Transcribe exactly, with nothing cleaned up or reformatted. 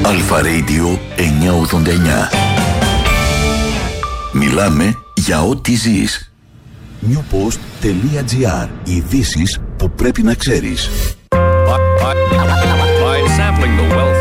Αλφα Radio εννιακόσια ογδόντα εννιά. Μιλάμε για ό,τι ζεις. newpost.gr. Ειδήσεις που πρέπει να ξέρεις. By sampling the wealth